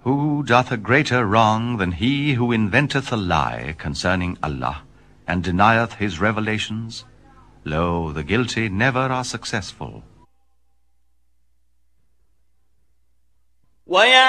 Who doth a greater wrong than he who inventeth a lie concerning Allah, and denieth his revelations? Lo, the guilty never are successful.